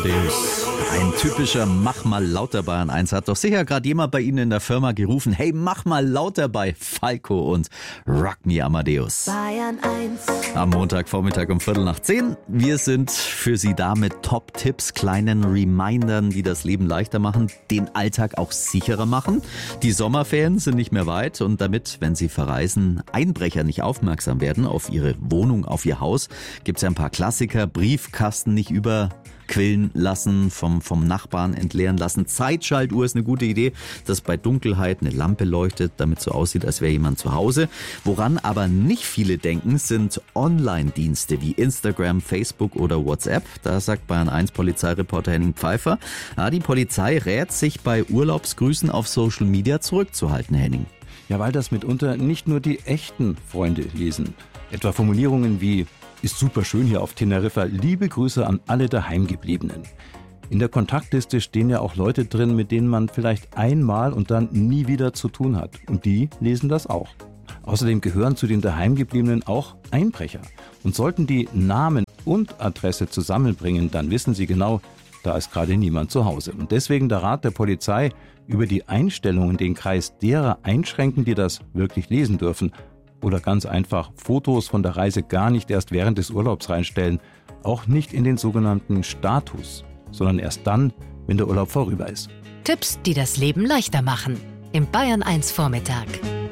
Amadeus. Ein typischer Mach mal lauter Bayern 1 hat doch sicher gerade jemand bei Ihnen in der Firma gerufen, hey, mach mal lauter bei Falco und Rock Me Amadeus. Bayern 1. Am Montagvormittag um 9:15. Wir sind für Sie da mit Top-Tipps, kleinen Remindern, die das Leben leichter machen, den Alltag auch sicherer machen. Die Sommerferien sind nicht mehr weit und damit, wenn Sie verreisen, Einbrecher nicht aufmerksam werden auf Ihre Wohnung, auf Ihr Haus, gibt es ein paar Klassiker. Briefkasten nicht überquillen lassen, vom Nachbarn entleeren lassen. Zeitschaltuhr ist eine gute Idee, dass bei Dunkelheit eine Lampe leuchtet, damit so aussieht, als wäre jemand zu Hause. Woran aber nicht viele denken, sind Online-Dienste wie Instagram, Facebook oder WhatsApp. Da sagt Bayern 1 Polizeireporter Henning Pfeiffer, die Polizei rät, sich bei Urlaubsgrüßen auf Social Media zurückzuhalten, Henning. Ja, weil das mitunter nicht nur die echten Freunde lesen. Etwa Formulierungen wie: Ist super schön hier auf Teneriffa. Liebe Grüße an alle Daheimgebliebenen. In der Kontaktliste stehen ja auch Leute drin, mit denen man vielleicht einmal und dann nie wieder zu tun hat. Und die lesen das auch. Außerdem gehören zu den Daheimgebliebenen auch Einbrecher. Und sollten die Namen und Adresse zusammenbringen, dann wissen sie genau, da ist gerade niemand zu Hause. Und deswegen der Rat der Polizei, über die Einstellungen den Kreis derer einschränken, die das wirklich lesen dürfen. Oder ganz einfach Fotos von der Reise gar nicht erst während des Urlaubs reinstellen. Auch nicht in den sogenannten Status, sondern erst dann, wenn der Urlaub vorüber ist. Tipps, die das Leben leichter machen. Im Bayern 1 Vormittag.